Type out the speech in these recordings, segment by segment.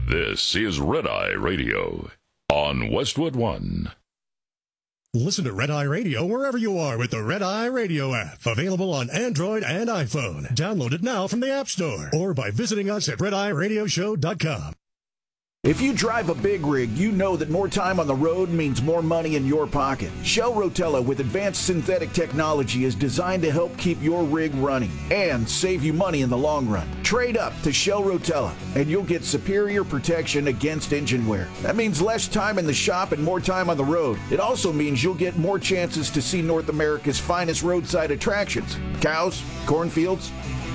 This is Red Eye Radio on Westwood One. Listen to Red Eye Radio wherever you are with the Red Eye Radio app. Available on Android and iPhone. Download it now from the App Store or by visiting us at redeyeRadioshow.com. If you drive a big rig, you know that more time on the road means more money in your pocket. Shell Rotella with advanced synthetic technology is designed to help keep your rig running and save you money in the long run. Trade up to Shell Rotella and you'll get superior protection against engine wear. That means less time in the shop and more time on the road. It also means you'll get more chances to see North America's finest roadside attractions. Cows, cornfields,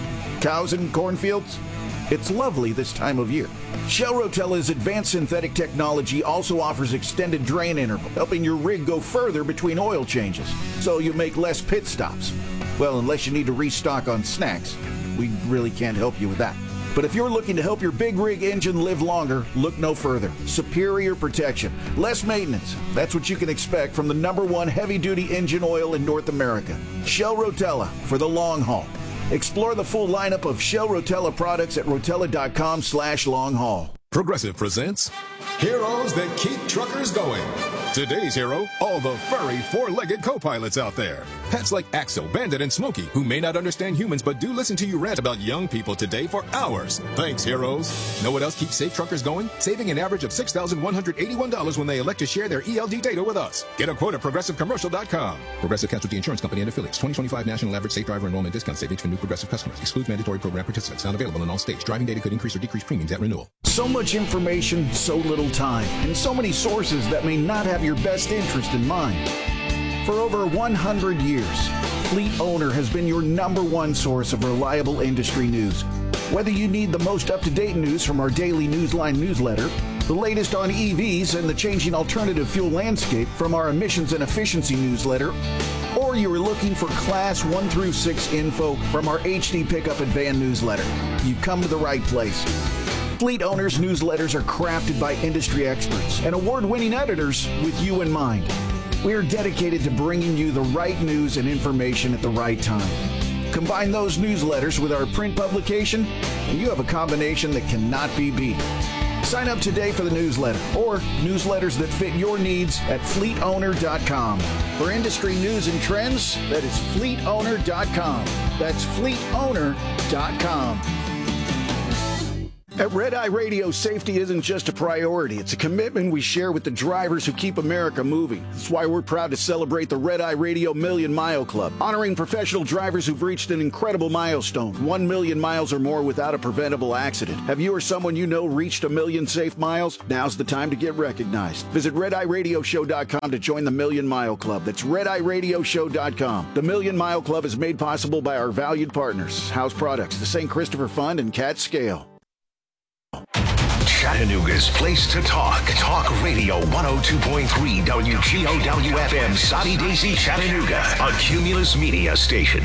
cows and cornfields. It's lovely this time of year. Shell Rotella's advanced synthetic technology also offers extended drain interval, helping your rig go further between oil changes, so you make less pit stops. Well, unless you need to restock on snacks. We really can't help you with that. But if you're looking to help your big rig engine live longer, look no further. Superior protection, less maintenance. That's what you can expect from the #1 heavy-duty engine oil in North America. Shell Rotella for the long haul. Explore the full lineup of Shell Rotella products at rotella.com/long haul. Progressive presents Heroes That Keep Truckers Going. Today's hero, all the furry four-legged co-pilots out there. Pets like Axel, Bandit, and Smokey, who may not understand humans but do listen to you rant about young people today for hours. Thanks, heroes. Know what else keeps safe truckers going? Saving an average of $6,181 when they elect to share their ELD data with us. Get a quote at ProgressiveCommercial.com. Progressive Casualty Insurance Company and affiliates. 2025 National Average Safe Driver Enrollment Discount Savings for new Progressive customers. Excludes mandatory program participants. Not available in all states. Driving data could increase or decrease premiums at renewal. So much information, so little time, and so many sources that may not have your best interest in mind. For over 100 years, Fleet Owner has been your #1 source of reliable industry news. Whether you need the most up-to-date news from our daily Newsline newsletter, the latest on EVs and the changing alternative fuel landscape from our emissions and efficiency newsletter, or you are looking for Class 1 through 6 info from our HD Pickup and Van newsletter, you've come to the right place. Fleet Owners newsletters are crafted by industry experts and award-winning editors with you in mind. We are dedicated to bringing you the right news and information at the right time. Combine those newsletters with our print publication, and you have a combination that cannot be beat. Sign up today for the newsletter or newsletters that fit your needs at fleetowner.com. For industry news and trends, that is fleetowner.com. That's fleetowner.com. At Red Eye Radio, safety isn't just a priority. It's a commitment we share with the drivers who keep America moving. That's why we're proud to celebrate the Red Eye Radio Million Mile Club, honoring professional drivers who've reached an incredible milestone, 1 million miles or more without a preventable accident. Have you or someone you know reached 1 million safe miles? Now's the time to get recognized. Visit RedEyeRadioshow.com to join the Million Mile Club. That's RedEyeRadioshow.com. The Million Mile Club is made possible by our valued partners, House Products, the St. Christopher Fund, and Cat Scale. Chattanooga's place to talk. Talk Radio 102.3 WGOW-FM, Soddy Daisy, Chattanooga, a Cumulus Media station.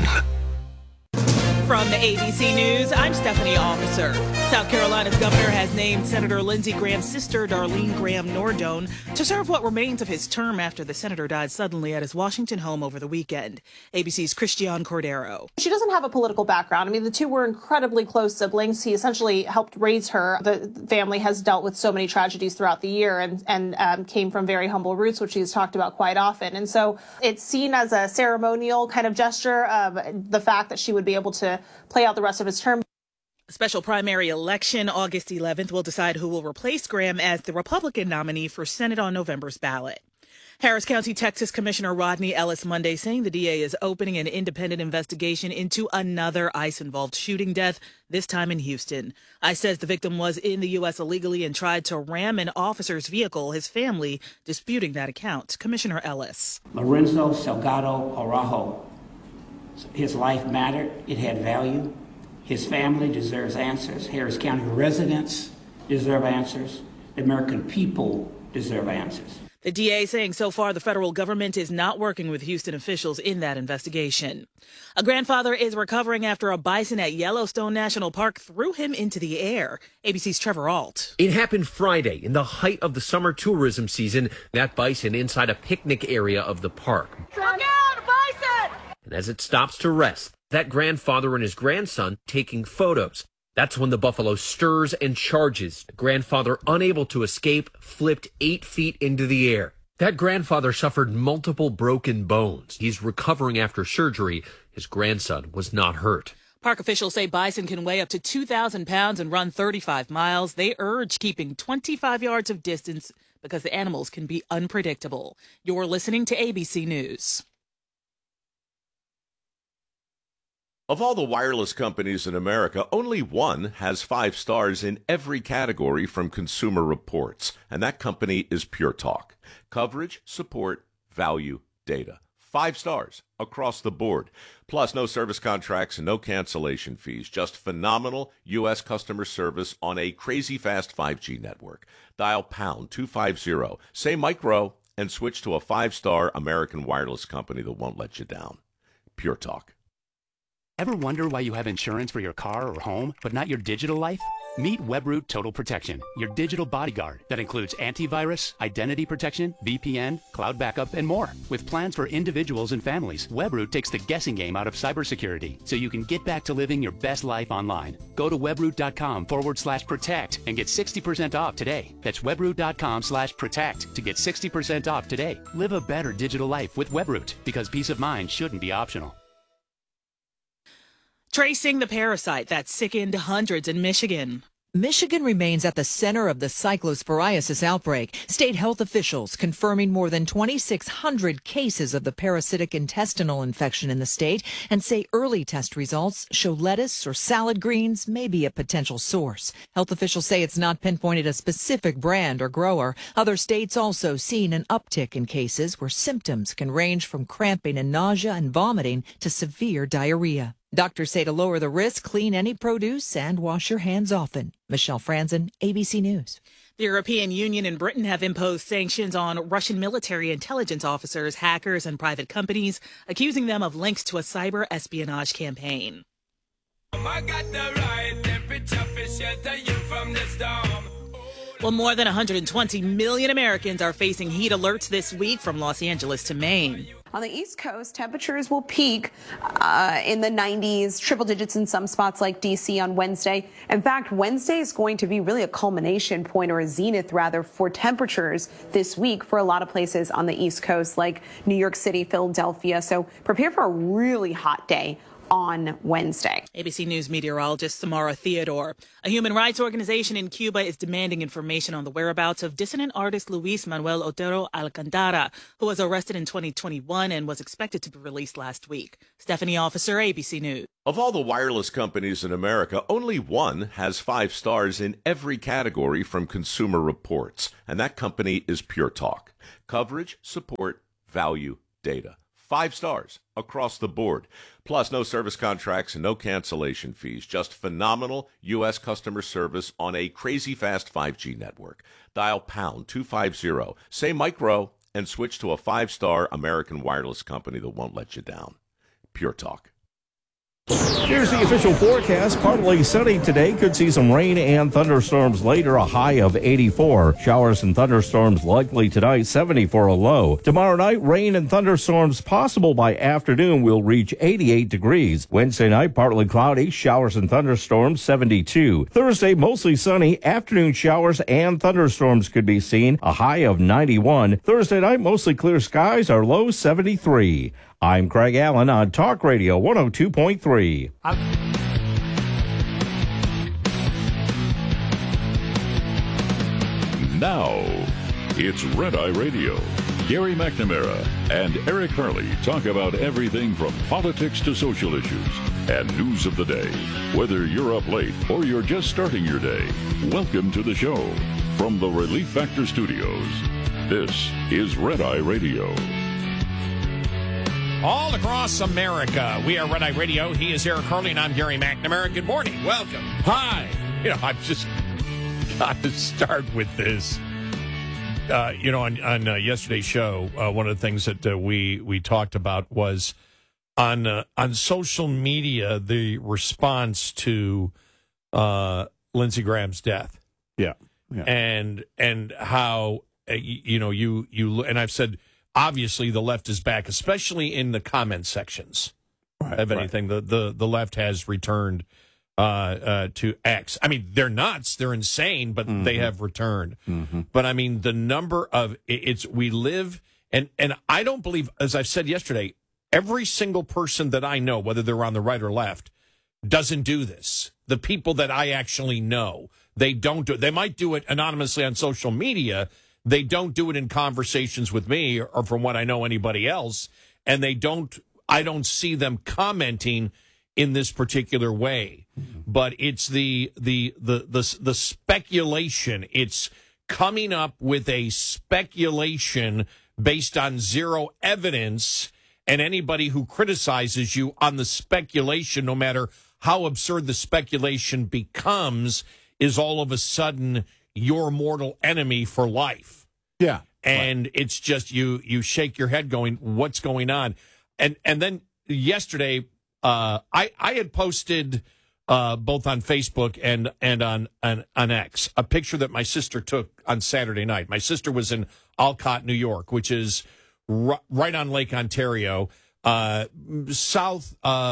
From the ABC News, I'm Stephanie Officer. South Carolina's governor has named Senator Lindsey Graham's sister, Darlene Graham Nordone, to serve what remains of his term after the senator died suddenly at his Washington home over the weekend. ABC's Christiane Cordero. She doesn't have a political background. I mean, the two were incredibly close siblings. He essentially helped raise her. The family has dealt with so many tragedies throughout the year and came from very humble roots, which he's talked about quite often. And so it's seen as a ceremonial kind of gesture of the fact that she would be able to play out the rest of his term. A special primary election August 11th will decide who will replace Graham as the Republican nominee for Senate on November's ballot. Harris County, Texas Commissioner Rodney Ellis Monday saying the DA is opening an independent investigation into another ICE-involved shooting death, this time in Houston. ICE says the victim was in the U.S. illegally and tried to ram an officer's vehicle, his family disputing that account. Commissioner Ellis. Lorenzo Salgado Araujo. His life mattered. It had value. His family deserves answers. Harris County residents deserve answers. The American people deserve answers. The DA saying so far the federal government is not working with Houston officials in that investigation. A grandfather is recovering after a bison at Yellowstone National Park threw him into the air. ABC's Trevor Ault. It happened Friday in the height of the summer tourism season. That bison inside a picnic area of the park. Look out, a bison! And as it stops to rest, that grandfather and his grandson taking photos. That's when the buffalo stirs and charges. The grandfather, unable to escape, flipped 8 feet into the air. That grandfather suffered multiple broken bones. He's recovering after surgery. His grandson was not hurt. Park officials say bison can weigh up to 2,000 pounds and run 35 miles. They urge keeping 25 yards of distance because the animals can be unpredictable. You're listening to ABC News. Of all the wireless companies in America, only one has 5 stars in every category from Consumer Reports, and that company is Pure Talk. Coverage, support, value, data. 5 stars across the board. Plus, no service contracts and no cancellation fees. Just phenomenal U.S. customer service on a crazy fast 5G network. Dial pound 250, say micro, and switch to a 5-star American wireless company that won't let you down. Pure Talk. Ever wonder why you have insurance for your car or home, but not your digital life? Meet Webroot Total Protection, your digital bodyguard that includes antivirus, identity protection, VPN, cloud backup, and more. With plans for individuals and families, Webroot takes the guessing game out of cybersecurity so you can get back to living your best life online. Go to webroot.com/protect and get 60% off today. That's webroot.com/protect to get 60% off today. Live a better digital life with Webroot because peace of mind shouldn't be optional. Tracing the parasite that sickened hundreds in Michigan. Michigan remains at the center of the cyclosporiasis outbreak. State health officials confirming more than 2,600 cases of the parasitic intestinal infection in the state and say early test results show lettuce or salad greens may be a potential source. Health officials say it's not pinpointed a specific brand or grower. Other states also seen an uptick in cases where symptoms can range from cramping and nausea and vomiting to severe diarrhea. Doctors say to lower the risk, clean any produce and wash your hands often. Michelle Franzen, ABC News. The European Union and Britain have imposed sanctions on Russian military intelligence officers, hackers, and private companies, accusing them of links to a cyber espionage campaign. Well, more than 120 million Americans are facing heat alerts this week from Los Angeles to Maine. On the East Coast, temperatures will peak in the 90s, triple digits in some spots like D.C. on Wednesday. In fact, Wednesday is going to be really a culmination point, or a zenith rather, for temperatures this week for a lot of places on the East Coast like New York City, Philadelphia. So prepare for a really hot day on Wednesday. ABC News meteorologist Samara Theodore. A human rights organization in Cuba is demanding information on the whereabouts of dissident artist Luis Manuel Otero Alcantara, who was arrested in 2021 and was expected to be released last week. Stephanie Officer, ABC News. Of all the wireless companies in America, only one has 5 stars in every category from Consumer Reports, and that company is Pure Talk. Coverage, support, value, data. 5 stars across the board. Plus, no service contracts and no cancellation fees. Just phenomenal U.S. customer service on a crazy fast 5G network. Dial pound 250, say micro, and switch to a 5-star American wireless company that won't let you down. Pure Talk. Here's the official forecast. Partly sunny today. Could see some rain and thunderstorms later. A high of 84. Showers and thunderstorms likely tonight. 70 for a low. Tomorrow night, rain and thunderstorms possible by afternoon. Will reach 88 degrees. Wednesday night, partly cloudy. Showers and thunderstorms. 72. Thursday, mostly sunny. Afternoon showers and thunderstorms could be seen. A high of 91. Thursday night, mostly clear skies. Our low 73. I'm Craig Allen on Talk Radio 102.3. Now, it's Red Eye Radio. Gary McNamara and Eric Harley talk about everything from politics to social issues and news of the day. Whether you're up late or you're just starting your day, welcome to the show. From the Relief Factor Studios, this is Red Eye Radio. All across America, we are Red Eye Radio. He is Eric Harley, and I'm Gary McNamara. Good morning. Welcome. Hi. I've just got to start with this. On yesterday's show, one of the things that we talked about was on social media, the response to Lindsey Graham's death. Yeah. And how you and I've said, obviously, the left is back, especially in the comment sections of anything. Right. The left has returned to X. I mean, they're nuts, they're insane, but they have returned. But I mean, the number of we live, and I don't believe, as I've said yesterday, every single person that I know, whether they're on the right or left, doesn't do this. The people that I actually know, they don't do it. They might do it anonymously on social media. They don't do it in conversations with me or from what I know anybody else. And I don't see them commenting in this particular way. But it's the speculation. It's coming up with a speculation based on zero evidence, and anybody who criticizes you on the speculation, no matter how absurd the speculation becomes, is all of a sudden your mortal enemy for life. Yeah. And it's just you shake your head going, what's going on? And then yesterday, I had posted both on Facebook and on X a picture that my sister took on Saturday night. My sister was in Alcott, New York, which is right on Lake Ontario, southeast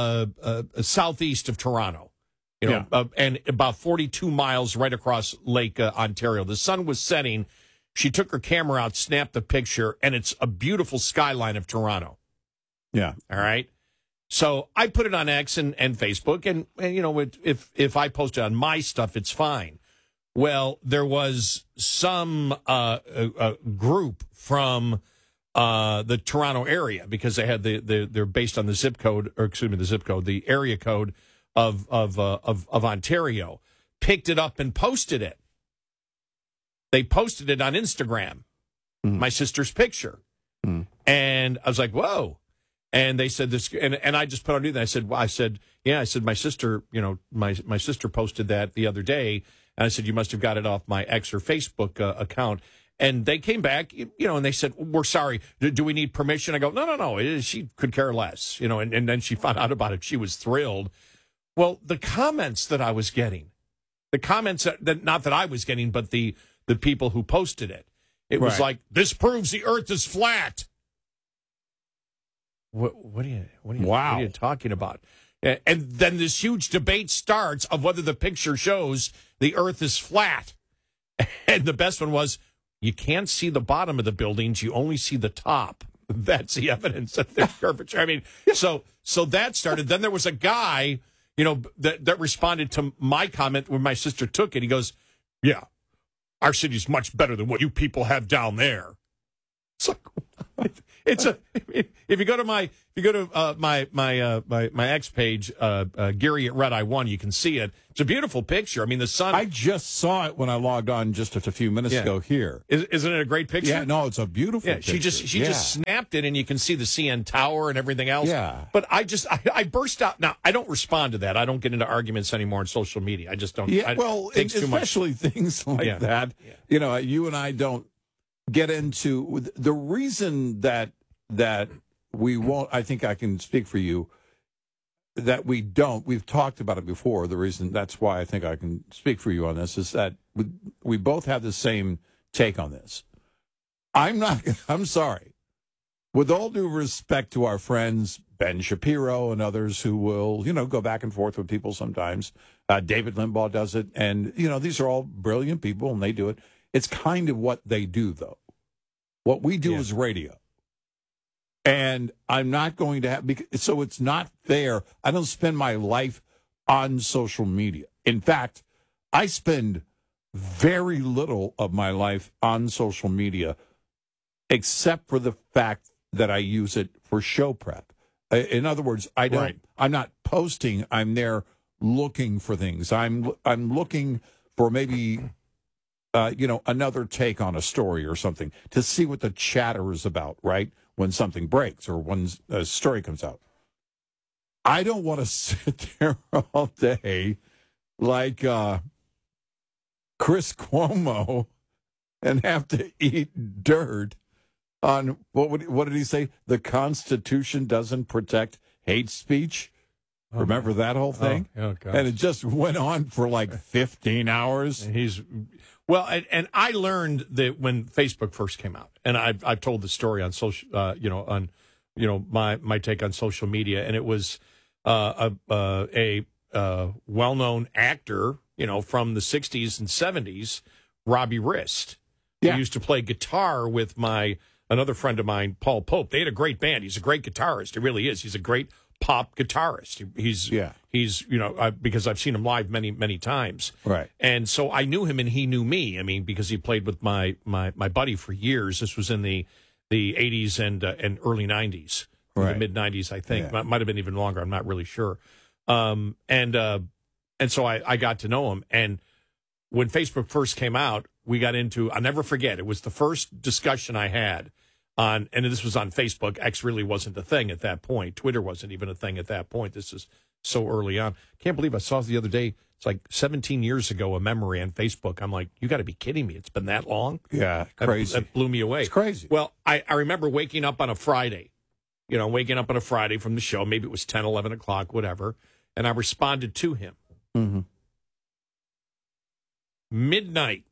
of Toronto, and about 42 miles right across Lake Ontario. The sun was setting. She took her camera out, snapped the picture, and it's a beautiful skyline of Toronto. Yeah. All right. So I put it on X and Facebook, and if I post it on my stuff, it's fine. Well, there was some group from the Toronto area, because they had they're based on the zip code, the area code of Ontario, picked it up and posted it. They posted it on Instagram, my sister's picture. And I was like, whoa. And they said this, and I just put on it. I said, my sister, my sister posted that the other day. And I said, you must have got it off my X or Facebook account. And they came back, and they said, we're sorry. Do we need permission? I go, no. She could care less, and then she found out about it. She was thrilled. Well, the comments that I was getting, not that I was getting, but the people who posted it, it was like, this proves the earth is flat. What are you talking about? And then this huge debate starts of whether the picture shows the earth is flat. And the best one was, you can't see the bottom of the buildings, you only see the top. That's the evidence of the curvature. I mean, so that started. Then there was a guy, that responded to my comment when my sister took it. He goes, yeah, our city's much better than what you people have down there. It's like, if you go to my X page, Gary at Red Eye 1, you can see it. It's a beautiful picture. I mean, the sun. I just saw it when I logged on just a few minutes ago here. Isn't it a great picture? Yeah, no, it's a beautiful picture. She just snapped it, and you can see the CN Tower and everything else. Yeah. But I burst out. Now, I don't respond to that. I don't get into arguments anymore on social media. I just don't. Yeah, especially things like that. Yeah. You and I don't get into the reason that we won't. I think I can speak for you that we don't. We've talked about it before. The reason that's why I think I can speak for you on this is that we both have the same take on this. I'm sorry. With all due respect to our friends Ben Shapiro and others who will, go back and forth with people sometimes. David Limbaugh does it, and these are all brilliant people, and they do it. It's kind of what they do, though. What we do is radio. And I'm not going to have, so it's not fair. I don't spend my life on social media. In fact, I spend very little of my life on social media, except for the fact that I use it for show prep. In other words, I'm not posting. I'm there looking for things. I'm looking for maybe another take on a story or something to see what the chatter is about, right? When something breaks or when a story comes out. I don't want to sit there all day like Chris Cuomo and have to eat dirt on, what did he say? The Constitution doesn't protect hate speech. Oh, remember that whole thing? Oh, God. And it just went on for like 15 hours. Well, and I learned that when Facebook first came out, and I've told the story on social, my take on social media, and it was a well-known actor, from the 60s and 70s, Robbie Rist. He used to play guitar with another friend of mine, Paul Pope. They had a great band. He's a great guitarist. He really is. He's a great pop guitarist. He's because I've seen him live many, many times. Right. And so I knew him and he knew me. I mean, because he played with my buddy for years. This was in the 80s and early 90s, the mid 90s, I think. Might have been even longer. I'm not really sure. And so I got to know him. And when Facebook first came out, we got into, I'll never forget, it was the first discussion I had and this was on Facebook. X really wasn't a thing at that point. Twitter wasn't even a thing at that point. This is so early on. Can't believe I saw the other day, it's like 17 years ago, a memory on Facebook. I'm like, you got to be kidding me. It's been that long? Yeah, crazy. That blew me away. It's crazy. Well, I remember waking up on a Friday, from the show. Maybe it was 10, 11 o'clock, whatever. And I responded to him. Mm-hmm. Midnight.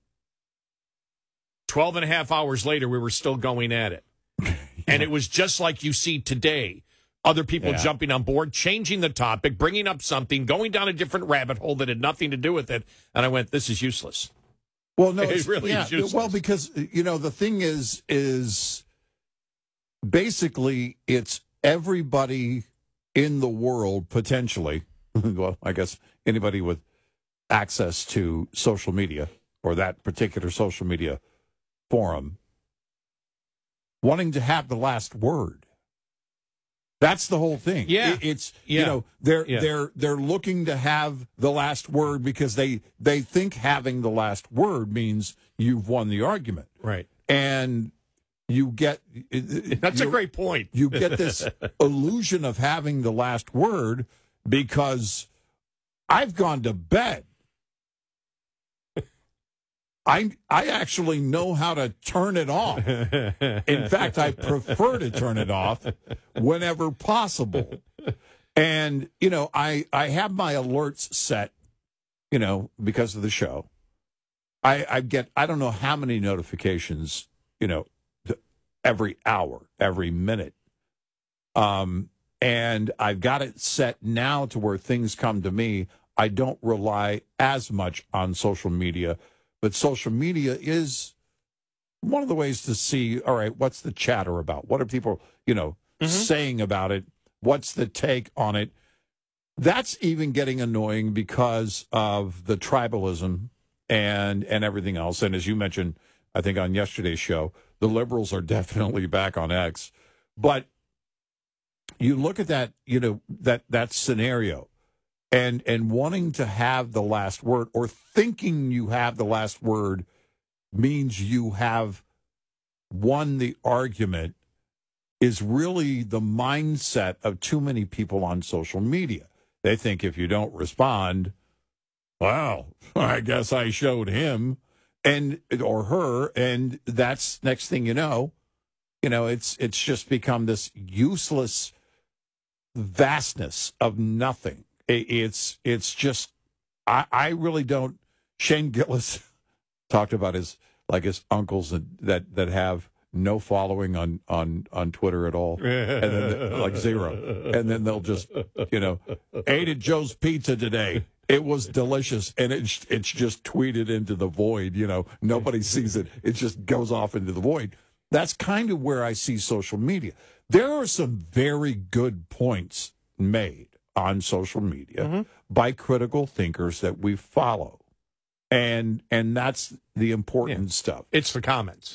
12 and a half hours later, we were still going at it. And it was just like you see today. Other people jumping on board, changing the topic, bringing up something, going down a different rabbit hole that had nothing to do with it. And I went, this is useless. Well, no, it really is useless. Well, because, the thing is basically it's everybody in the world, potentially, well, I guess anybody with access to social media or that particular social media forum, wanting to have the last word. That's the whole thing. Yeah, they're looking to have the last word because they think having the last word means you've won the argument. Right. And you get that's a great point. You get this illusion of having the last word because I've gone to bed. I actually know how to turn it off. In fact, I prefer to turn it off whenever possible. And, I have my alerts set, because of the show. I get, I don't know how many notifications, every hour, every minute. And I've got it set now to where things come to me. I don't rely as much on social media. But social media is one of the ways to see, all right, what's the chatter about? What are people, saying about it? What's the take on it? That's even getting annoying because of the tribalism and everything else. And as you mentioned, I think on yesterday's show, the liberals are definitely back on X. But you look at that, that scenario. And wanting to have the last word or thinking you have the last word means you have won the argument is really the mindset of too many people on social media. They think if you don't respond, well, I guess I showed him or her, and that's next thing you know, it's just become this useless vastness of nothing. It's just, I really don't. Shane Gillis talked about his uncles that have no following on Twitter at all, and then zero, and then they'll just ate at Joe's Pizza today. It was delicious, and it's just tweeted into the void. Nobody sees it. It just goes off into the void. That's kind of where I see social media. There are some very good points made on social media by critical thinkers that we follow. And that's the important stuff. It's the comments.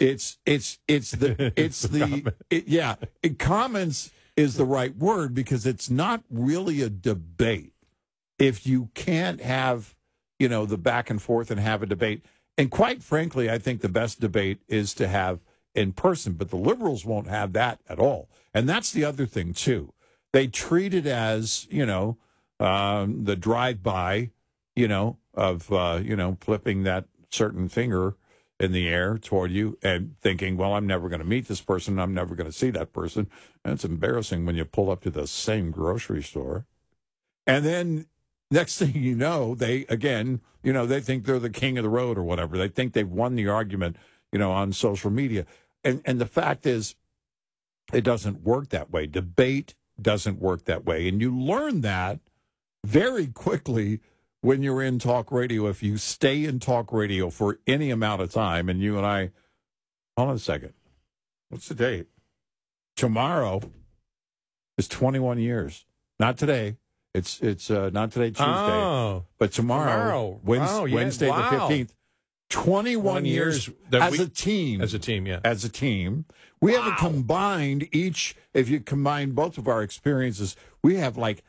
Comments is the right word because it's not really a debate. If you can't have, the back and forth and have a debate. And quite frankly, I think the best debate is to have in person, but the liberals won't have that at all. And that's the other thing too. They treat it as, the drive-by, of, flipping that certain finger in the air toward you and thinking, well, I'm never going to meet this person. I'm never going to see that person. And it's embarrassing when you pull up to the same grocery store. And then next thing you know, they think they're the king of the road or whatever. They think they've won the argument, on social media. And the fact is, it doesn't work that way. Debate doesn't work that way. And you learn that very quickly, when you're in talk radio, if you stay in talk radio for any amount of time, and you and I, hold on a second. What's the date? Tomorrow is 21 years. Not today. It's not today, Tuesday, but tomorrow. Wednesday the 15th. 21 years as a team. As a team, yeah. As a team. We have combined each, if you combine both of our experiences, we have like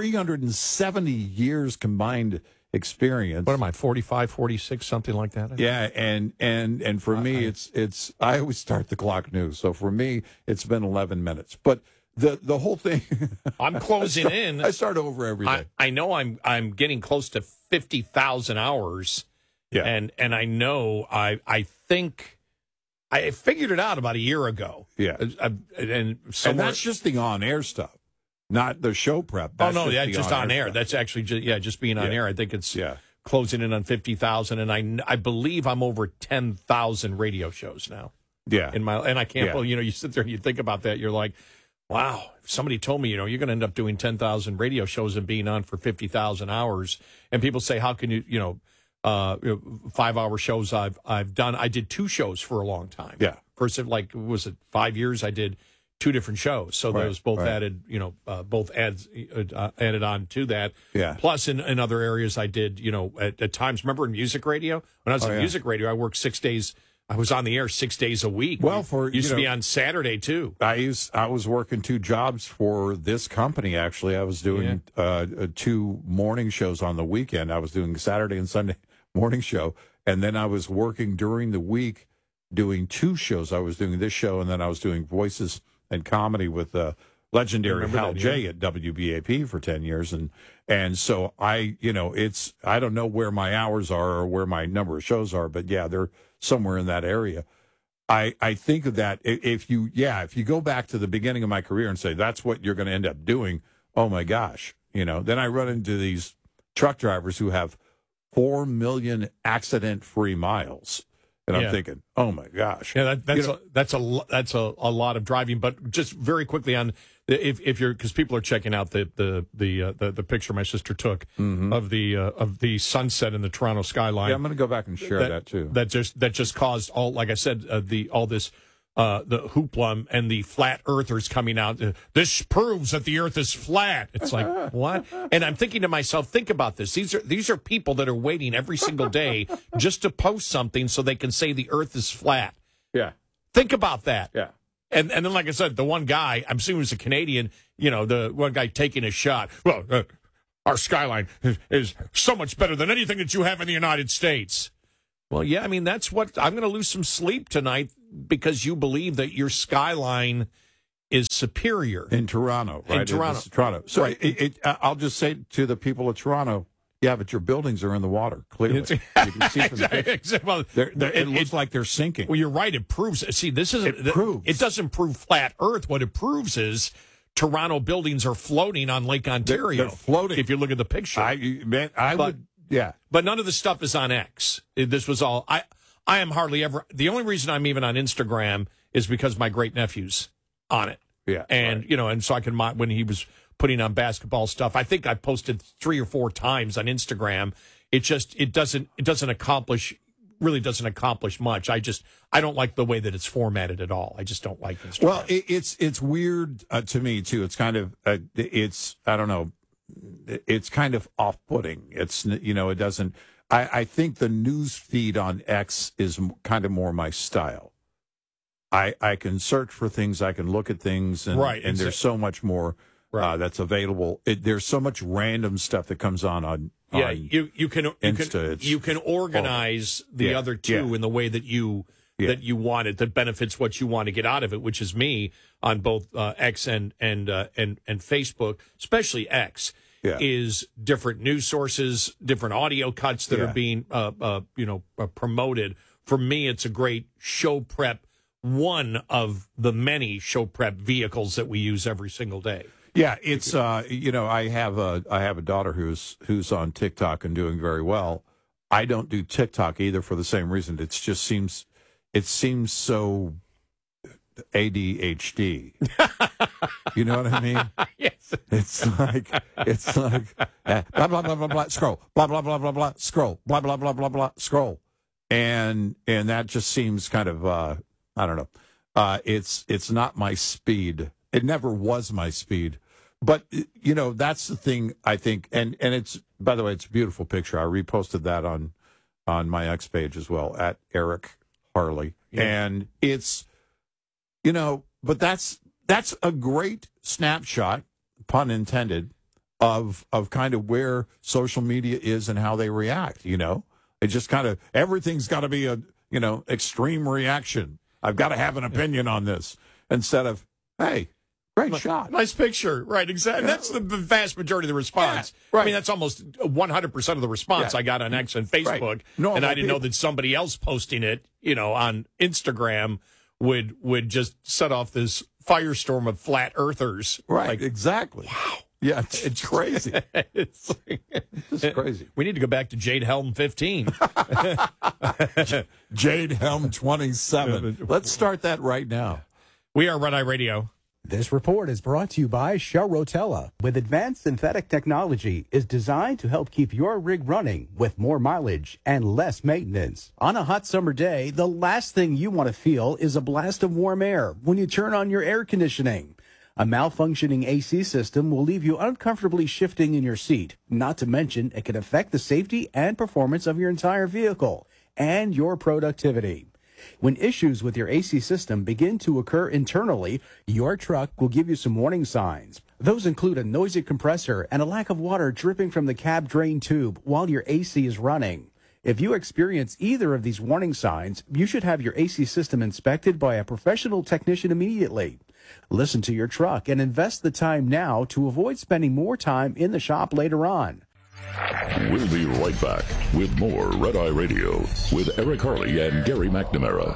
370 years combined experience. What am I, 45, 46, something like that? Yeah, and for me, it's I always start the clock new. So for me, it's been 11 minutes. But the whole thing, I'm closing in. I start over every day. I know I'm getting close to 50,000 hours. Yeah. And I know I think I figured it out about a year ago. Yeah. And that's just the on-air stuff, not the show prep. That's just on air. That's actually just being on air. I think it's closing in on 50,000, and I believe I'm over 10,000 radio shows now. Yeah. And I can't believe, you sit there and you think about that, you're like, wow, if somebody told me, you're going to end up doing 10,000 radio shows and being on for 50,000 hours. And people say, how can you 5-hour shows I've done. I did 2 shows for a long time. Yeah. First, was it 5 years? I did 2 different shows. So there was both added, both ads added on to that. Yeah. Plus in other areas I did, at times, remember in music radio? When I was in music radio, I worked 6 days. I was on the air 6 days a week. Well, used to be on Saturday too. I was working 2 jobs for this company. Actually, I was doing 2 morning shows on the weekend. I was doing Saturday and Sunday morning show, and then I was working during the week doing 2 shows. I was doing this show, and then I was doing voices and comedy with legendary Hal J at WBAP for 10 years, and so I don't know where my hours are or where my number of shows are, but yeah, they're somewhere in that area. I think of that if you go back to the beginning of my career and say that's what you're going to end up doing, oh my gosh, then I run into these truck drivers who have 4 million accident-free miles, and I'm thinking, oh my gosh, that's a lot of driving. But just very quickly on if you're, because people are checking out the picture my sister took of the sunset in the Toronto skyline. Yeah, I'm going to go back and share that too. That just caused all, like I said, all this. The hoopla and the flat earthers coming out. This proves that the earth is flat. It's like, what? And I'm thinking to myself, think about this. These are people that are waiting every single day just to post something so they can say the earth is flat. Yeah. Think about that. Yeah. And then, like I said, the one guy, I'm assuming he's a Canadian, the one guy taking a shot. Well, our skyline is so much better than anything that you have in the United States. Well, yeah, I mean, that's what I'm going to lose some sleep tonight because you believe that your skyline is superior. In Toronto, right? In Toronto. Toronto. So right. I'll just say to the people of Toronto, yeah, but your buildings are in the water, clearly. You can see from the picture. Well, it looks like they're sinking. Well, you're right. It proves. See, this isn't. It doesn't prove flat Earth. What it proves is Toronto buildings are floating on Lake Ontario. They're floating. If you look at the picture. I would. Yeah. But none of the stuff is on X. This was all. I am hardly ever. The only reason I'm even on Instagram is because my great nephew's on it. Yeah. And, and so I can, when he was putting on basketball stuff, I think I posted 3 or 4 times on Instagram. It doesn't accomplish much. I don't like the way that it's formatted at all. I just don't like Instagram. Well, it's weird to me too. It's kind of, I don't know. It's kind of off-putting. It's, it doesn't, I think the news feed on X is kind of more my style. I can search for things, I can look at things, and there's so much more that's available. There's so much random stuff that comes on you can Insta. You can organize the other two in the way that you want it, that benefits what you want to get out of it, which is me on both X and Facebook, especially X. Is different news sources, different audio cuts that are being promoted. For me, it's a great show prep, one of the many show prep vehicles that we use every single day. Yeah, it's I have a daughter who's on TikTok and doing very well. I don't do TikTok either for the same reason. It seems so ADHD. You know what I mean? Yes. It's like blah blah blah blah blah scroll, blah blah blah blah blah scroll, blah blah blah blah blah scroll, and that just seems kind of I don't know. It's not my speed. It never was my speed. But you know, that's the thing I think, and it's, by the way, it's a beautiful picture. I reposted that on my X page as well at Eric Harley, and it's, you know, but that's a great snapshot, pun intended, of kind of where social media is and how they react. You know, it just kind of, everything's got to be a, you know, extreme reaction. I've got to have an opinion on this instead of, hey, great shot. Nice picture. Right, exactly. Yeah. That's the vast majority of the response. Yeah, right. I mean, that's almost 100% of the response I got on X and Facebook. Right. And I didn't know that somebody else posting it, you know, on Instagram would just set off this firestorm of flat earthers. Right, like, exactly. Wow. Yeah, it's crazy. It's crazy. We need to go back to Jade Helm 15. Jade Helm 27. Let's start that right now. We are Red Eye Radio. This report is brought to you by Shell Rotella. With advanced synthetic technology, is designed to help keep your rig running with more mileage and less maintenance. On a hot summer day, the last thing you want to feel is a blast of warm air when you turn on your air conditioning. A malfunctioning AC system will leave you uncomfortably shifting in your seat. Not to mention, it can affect the safety and performance of your entire vehicle and your productivity. When issues with your AC system begin to occur internally, your truck will give you some warning signs. Those include a noisy compressor and a lack of water dripping from the cab drain tube while your AC is running. If you experience either of these warning signs, you should have your AC system inspected by a professional technician immediately. Listen to your truck and invest the time now to avoid spending more time in the shop later on. We'll be right back with more Red Eye Radio with Eric Harley and Gary McNamara.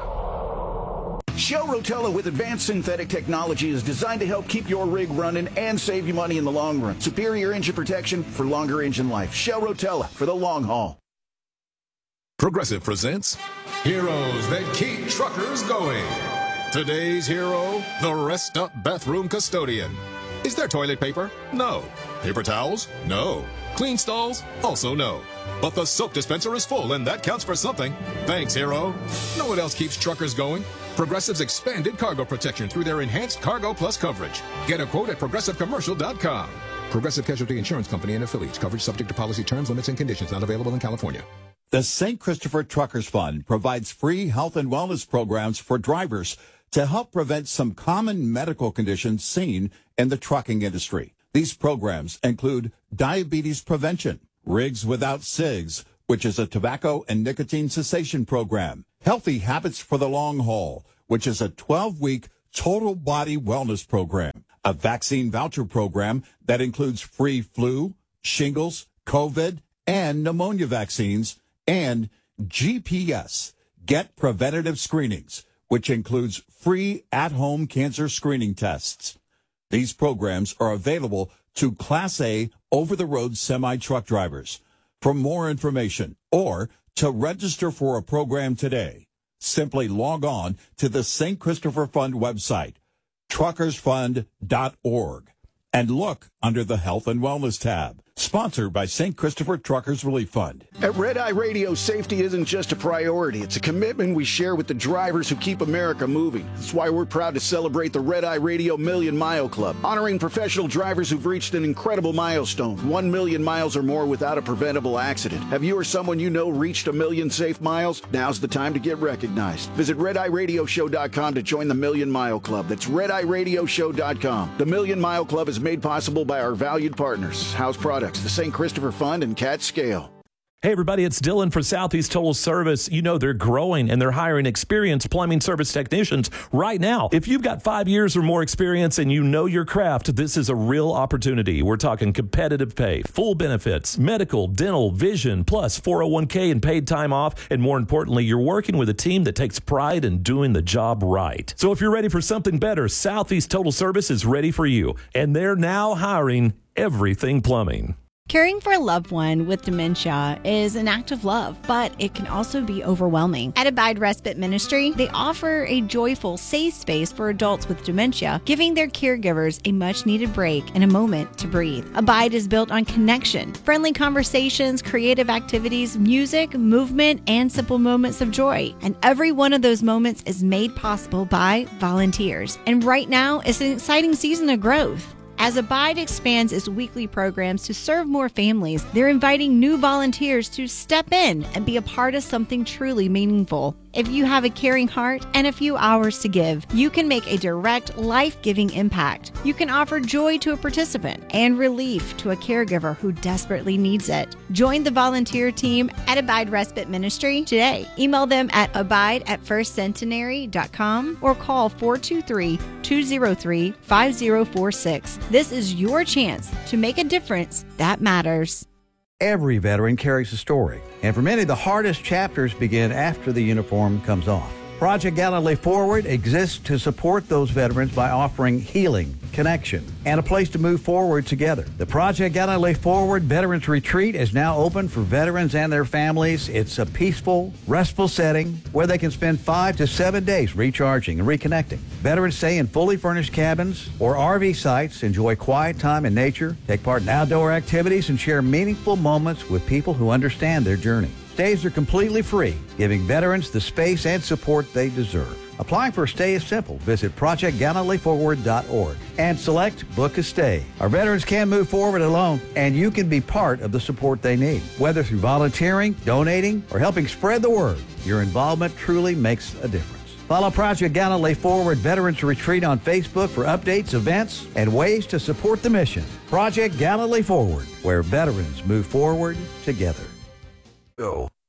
Shell Rotella with advanced synthetic technology is designed to help keep your rig running and save you money in the long run. Superior engine protection for longer engine life. Shell Rotella for the long haul. Progressive presents Heroes That Keep Truckers Going. Today's hero, the Rest Up Bathroom Custodian. Is there toilet paper? No. Paper towels? No. Clean stalls? Also no. But the soap dispenser is full, and that counts for something. Thanks, hero. Know what else keeps truckers going? Progressive's expanded cargo protection through their enhanced Cargo Plus coverage. Get a quote at progressivecommercial.com. Progressive Casualty Insurance Company and affiliates. Coverage subject to policy terms, limits, and conditions. Not available in California. The St. Christopher Truckers Fund provides free health and wellness programs for drivers to help prevent some common medical conditions seen in the trucking industry. These programs include diabetes prevention, Rigs Without Cigs, which is a tobacco and nicotine cessation program, Healthy Habits for the Long Haul, which is a 12-week total body wellness program, a vaccine voucher program that includes free flu, shingles, COVID, and pneumonia vaccines, and GPS, Get Preventative Screenings, which includes free at-home cancer screening tests. These programs are available to Class A over-the-road semi-truck drivers. For more information or to register for a program today, simply log on to the St. Christopher Fund website, truckersfund.org, and look under the Health and Wellness tab. Sponsored by St. Christopher Truckers Relief Fund. At Red Eye Radio, safety isn't just a priority. It's a commitment we share with the drivers who keep America moving. That's why we're proud to celebrate the Red Eye Radio Million Mile Club, honoring professional drivers who've reached an incredible milestone, 1 million miles or more without a preventable accident. Have you or someone you know reached 1 million safe miles? Now's the time to get recognized. Visit RedEyeRadioShow.com to join the Million Mile Club. That's RedEyeRadioShow.com. The Million Mile Club is made possible by our valued partners, House Products, the St. Christopher Fund, and Cat Scale. Hey, everybody, it's Dylan for Southeast Total Service. You know they're growing and they're hiring experienced plumbing service technicians right now. If you've got 5 years or more experience and you know your craft, this is a real opportunity. We're talking competitive pay, full benefits, medical, dental, vision, plus 401k and paid time off. And more importantly, you're working with a team that takes pride in doing the job right. So if you're ready for something better, Southeast Total Service is ready for you. And they're now hiring everything plumbing. Caring for a loved one with dementia is an act of love, but it can also be overwhelming. At Abide Respite Ministry, they offer a joyful, safe space for adults with dementia, giving their caregivers a much-needed break and a moment to breathe. Abide is built on connection, friendly conversations, creative activities, music, movement, and simple moments of joy. And every one of those moments is made possible by volunteers. And right now is an exciting season of growth. As Abide expands its weekly programs to serve more families, they're inviting new volunteers to step in and be a part of something truly meaningful. If you have a caring heart and a few hours to give, you can make a direct, life-giving impact. You can offer joy to a participant and relief to a caregiver who desperately needs it. Join the volunteer team at Abide Respite Ministry today. Email them at abide@firstcentenary.com or call 423-203-5046. This is your chance to make a difference that matters. Every veteran carries a story, and for many, the hardest chapters begin after the uniform comes off. Project Gallantly Forward exists to support those veterans by offering healing, connection, and a place to move forward together. The Project Gallantly Forward Veterans Retreat is now open for veterans and their families. It's a peaceful, restful setting where they can spend 5 to 7 days recharging and reconnecting. Veterans stay in fully furnished cabins or RV sites, enjoy quiet time in nature, take part in outdoor activities, and share meaningful moments with people who understand their journey. Stays are completely free, giving veterans the space and support they deserve. Applying for a stay is simple. Visit ProjectGallantlyForward.org and select Book a Stay. Our veterans can move forward alone, and you can be part of the support they need. Whether through volunteering, donating, or helping spread the word, your involvement truly makes a difference. Follow Project Gallantly Forward Veterans Retreat on Facebook for updates, events, and ways to support the mission. Project Gallantly Forward, where veterans move forward together. Go.